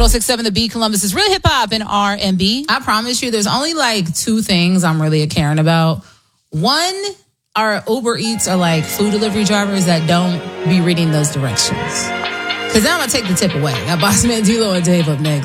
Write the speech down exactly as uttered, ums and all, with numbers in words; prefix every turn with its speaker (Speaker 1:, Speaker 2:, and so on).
Speaker 1: one oh six point seven The Beat, Columbus is real hip hop and R and B.
Speaker 2: I promise you, there's only like two things I'm really caring about. One, our Uber Eats are like food delivery drivers that don't be reading those directions. Because then I'm going to take the tip away. Got Boss Man D-Lo and Dave up next.